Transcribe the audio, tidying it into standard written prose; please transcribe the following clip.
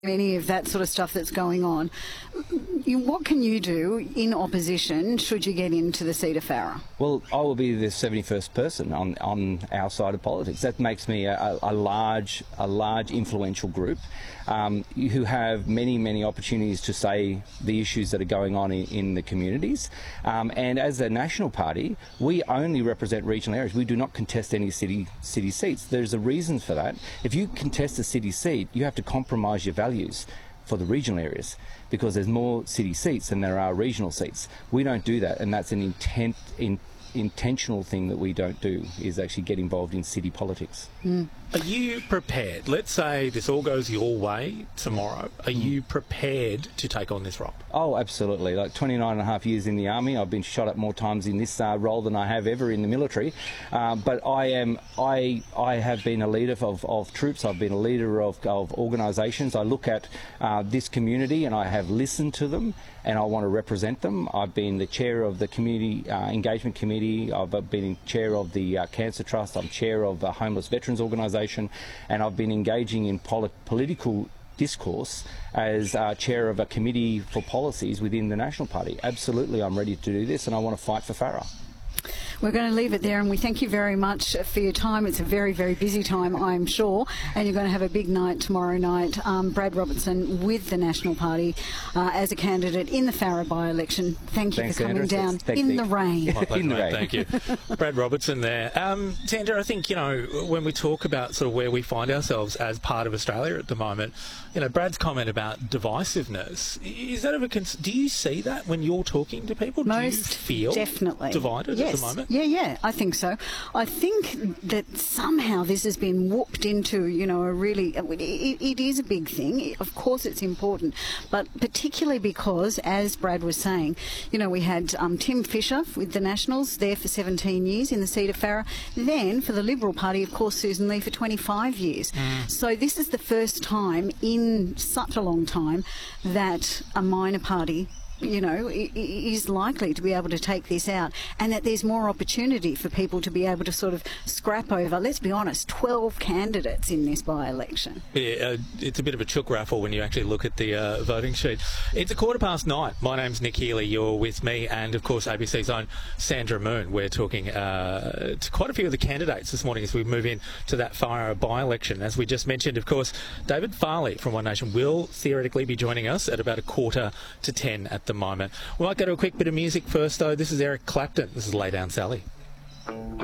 any of that sort of stuff that's going on. What can you do in opposition should you get into the seat of Farrer? Well, I will be the 71st person on our side of politics. That makes me a large influential group who have many opportunities to say the issues that are going on in the communities. And as a national party, we only represent regional areas. We do not contest any city seats. There's a reason for that. If you contest a city seat, you have to compromise your values for the regional areas, because there's more city seats than there are regional seats. We don't do that, and that's an intentional thing that we don't do, is actually get involved in city politics. Are you prepared? Let's say this all goes your way tomorrow. Are you prepared to take on this role? Oh, absolutely. Like 29 and a half years in the army, I've been shot at more times in this role than I have ever in the military. But I have been a leader of troops. I've been a leader of organisations. I look at this community and I have listened to them, and I want to represent them. I've been the chair of the Community Engagement Committee. I've been chair of the Cancer Trust. I'm chair of the Homeless Veterans Organisation, and I've been engaging in political discourse as chair of a committee for policies within the National Party. Absolutely, I'm ready to do this, and I want to fight for Farrer. We're going to leave it there, and we thank you very much for your time. It's a very busy time, I'm sure, and you're going to have a big night tomorrow night. Brad Robertson with the National Party as a candidate in the Farrer by-election. Thanks, for coming down in the rain. In the rain. Thank you. Brad Robertson there. Sandra, I think, when we talk about sort of where we find ourselves as part of Australia at the moment, Brad's comment about divisiveness, is that of a do you see that when you're talking to people? Do you feel definitely divided at the moment? Yeah, I think so. I think that somehow this has been whooped into, a really, it is a big thing. Of course it's important, but particularly because, as Brad was saying, we had Tim Fischer with the Nationals there for 17 years in the seat of Farrer. Then for the Liberal Party, of course, Susan Lee for 25 years. So this is the first time in such a long time that a minor party is likely to be able to take this out, and that there's more opportunity for people to be able to sort of scrap over, let's be honest, 12 candidates in this by-election. Yeah, it's a bit of a chook raffle when you actually look at the voting sheet. It's 9:15. My name's Nick Healy. You're with me, and of course ABC's own Sandra Moon. We're talking to quite a few of the candidates this morning as we move in to that Farrer by-election. As we just mentioned, of course, David Farley from One Nation will theoretically be joining us at about 9:45 at the moment. We might go to a quick bit of music first, though. This is Eric Clapton. This is Lay Down Sally.